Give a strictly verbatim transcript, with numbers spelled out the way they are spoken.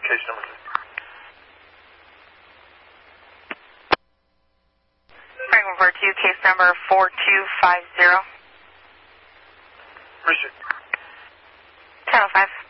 case number two. Franklin River two, case number four two five zero. Appreciate it. ten oh five.